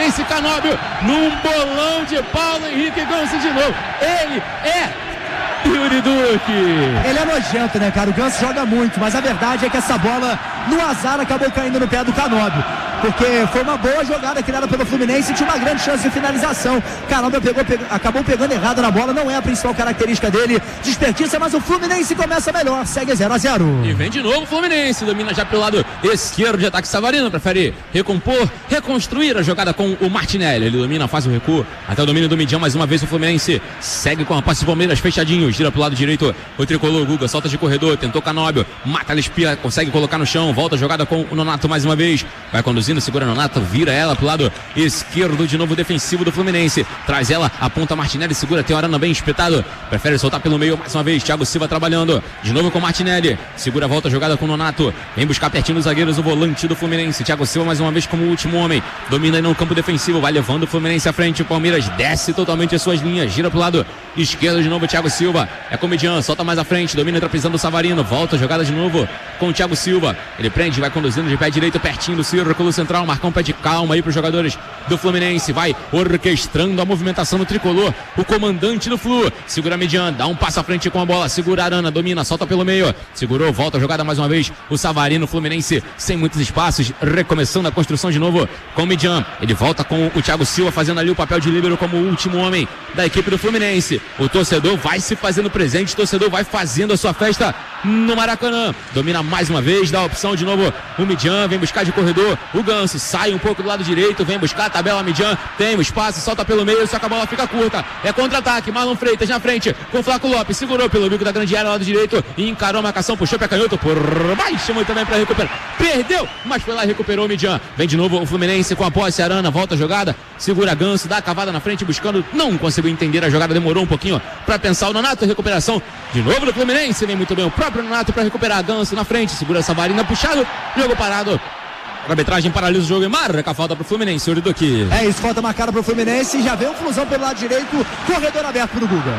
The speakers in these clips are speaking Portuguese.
Fluminense. Canóbio num bolão de Paulo Henrique Ganso de novo. Ele é Yuri Duque. Ele é nojento, né, cara? O Ganso joga muito, mas a verdade é que essa bola, no azar, acabou caindo no pé do Canóbio. Porque foi uma boa jogada criada pelo Fluminense e tinha uma grande chance de finalização. Canóbio acabou pegando errado na bola, não é a principal característica dele. Desperdiça, mas o Fluminense começa melhor, segue 0-0. E vem de novo o Fluminense, domina já pelo lado esquerdo de ataque. Savarino prefere recompor, reconstruir a jogada com o Martinelli. Ele domina, faz o recuo até o domínio do Midian. Mais uma vez o Fluminense segue com a posse do Palmeiras fechadinho, gira pro lado direito o tricolor. Guga solta de corredor, tentou Canóbio, mata a espia, consegue colocar no chão, volta a jogada com o Nonato mais uma vez, vai conduzindo, segura Nonato, vira ela pro lado esquerdo de novo, defensivo do Fluminense, traz ela, aponta Martinelli, segura, tem Arana bem espetado, prefere soltar pelo meio mais uma vez, Thiago Silva trabalhando, de novo com Martinelli, segura, volta a jogada com o Nonato, vem buscar pertinho dos zagueiros o volante do Fluminense, Thiago Silva mais uma vez como último homem, domina aí no campo defensivo, vai levando o Fluminense à frente, o Palmeiras desce totalmente as suas linhas, gira pro lado esquerdo de novo, Thiago Silva, é com o Midian, solta mais à frente, domina trapisando o Savarino, volta a jogada de novo com o Thiago Silva, ele prende, vai conduzindo de pé direito pertinho do círculo central, Marcão pede calma aí para os jogadores do Fluminense, vai orquestrando a movimentação do tricolor, o comandante do Flu, segura a Midian, dá um passo à frente com a bola, segura a Arana, domina, solta pelo meio, segurou, volta a jogada mais uma vez, o Savarino, Fluminense sem muitos espaços, recomeçando a construção de novo com o Midian, ele volta com o Thiago Silva fazendo ali o papel de líbero como o último homem da equipe do Fluminense, o torcedor vai se fazendo presente, o torcedor vai fazendo a sua festa no Maracanã, domina mais uma vez, dá a opção de novo o Midian, vem buscar de corredor o Ganso, sai um pouco do lado direito, vem buscar a tabela Midian, tem o espaço, solta pelo meio, só que a bola fica curta, é contra-ataque, Marlon Freitas na frente, com o Flaco Lopes, segurou pelo bico da grande área, lado direito, e encarou a marcação, puxou para canhoto, por baixo, muito também para recuperar, perdeu, mas foi lá e recuperou o Midian, vem de novo o Fluminense com a posse, Arana, volta a jogada, segura Ganso, dá a cavada na frente, buscando, não conseguiu entender a jogada, demorou um pouquinho para pensar o Nonato, recuperação de novo do Fluminense, vem muito bem o próprio Nonato para recuperar, Ganso na frente, segura Savarino, puxado, jogo parado, a arbitragem paralisa o jogo e marca a falta pro Fluminense, Yuri Duque. É isso, falta marcada pro Fluminense e já vem o Flusão pelo lado direito, corredor aberto pro Guga.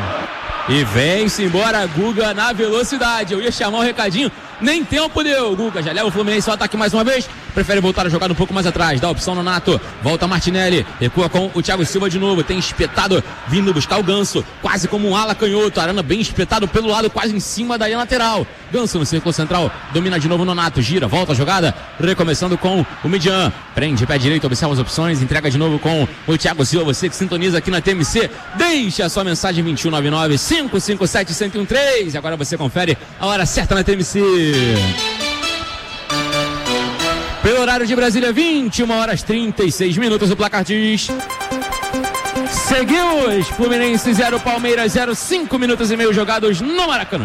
E vem-se embora Guga na velocidade, eu ia chamar um recadinho, nem tempo deu, Guga já leva o Fluminense ao ataque mais uma vez, prefere voltar a jogar um pouco mais atrás, dá a opção no Nato, volta Martinelli, recua com o Thiago Silva de novo, tem espetado, vindo buscar o Ganso, quase como um ala canhoto, Arana bem espetado pelo lado, quase em cima da linha lateral, Ganso no círculo central, domina de novo no Nato, gira, volta a jogada, recomeçando com o Midian, prende pé direito, observa as opções, entrega de novo com o Thiago Silva, você que sintoniza aqui na TMC, deixa a sua mensagem 2199-557-1013, agora você confere a hora certa na TMC. Pelo horário de Brasília, 21h36, o placar diz... Seguiu, Fluminense 0, Palmeiras 0, 5 minutos e meio jogados no Maracanã.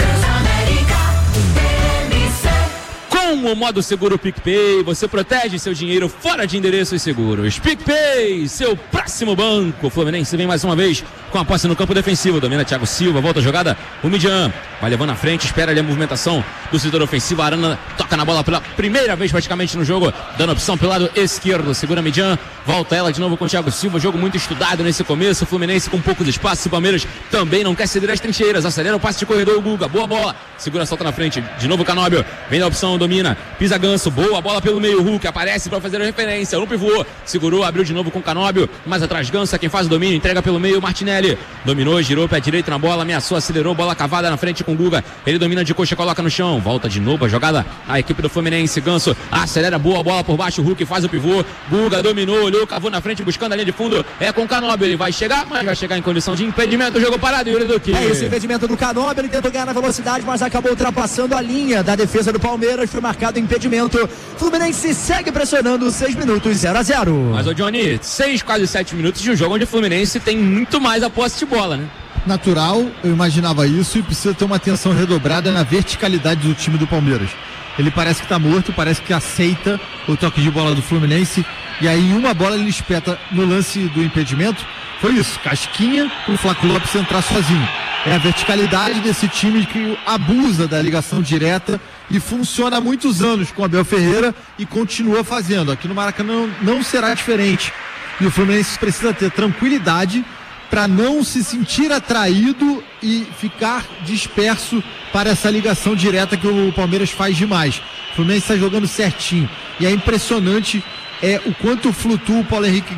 Com o modo seguro PicPay, você protege seu dinheiro fora de endereços seguros. PicPay, seu próximo banco. O Fluminense vem mais uma vez com a posse no campo defensivo. Domina Thiago Silva, volta a jogada. O Midian vai levando na frente, espera ali a movimentação do setor ofensivo. A Arana toca na bola pela primeira vez praticamente no jogo, dando opção pelo lado esquerdo. Segura Midian, volta ela de novo com o Thiago Silva. Jogo muito estudado nesse começo. O Fluminense com poucos espaços. O Palmeiras também não quer ceder as trincheiras. Acelera o passe de corredor. O Guga, boa bola. Segura, solta na frente. De novo o Canóbio. Vem da opção, domina. Pisa Ganso, boa bola pelo meio. Hulk aparece para fazer a referência. No pivô, segurou, abriu de novo com o Canóbio. Mais atrás Ganso, quem faz o domínio. Entrega pelo meio Martinelli. Dominou, girou pé direito na bola. Ameaçou, acelerou. Bola cavada na frente com o Guga. Ele domina de coxa, coloca no chão. Volta de novo a jogada. A equipe do Fluminense. Ganso acelera, boa bola por baixo. Hulk faz o pivô. Guga dominou, olhou, cavou na frente, buscando a linha de fundo. É com o Canóbio. Ele vai chegar, mas vai chegar em condição de impedimento. Jogo parado, Yuri Duque. É esse impedimento do Canóbio. Ele tentou ganhar na velocidade, mas acabou ultrapassando a linha da defesa do Palmeiras. Foi marcado impedimento. Fluminense segue pressionando, 6 minutos, 0-0. Mas, ô Johnny, 6, quase 7 minutos de um jogo onde o Fluminense tem muito mais a posse de bola, né? Natural, eu imaginava isso, e precisa ter uma atenção redobrada na verticalidade do time do Palmeiras. Ele parece que tá morto, parece que aceita o toque de bola do Fluminense, e aí em uma bola ele espeta no lance do impedimento. Foi isso, casquinha pro Flaco Lopes entrar sozinho. É a verticalidade desse time que abusa da ligação direta e funciona há muitos anos com Abel Ferreira e continua fazendo. Aqui no Maracanã não será diferente. E o Fluminense precisa ter tranquilidade para não se sentir atraído e ficar disperso para essa ligação direta que o Palmeiras faz demais. O Fluminense está jogando certinho. E é impressionante o quanto flutua o Paulo Henrique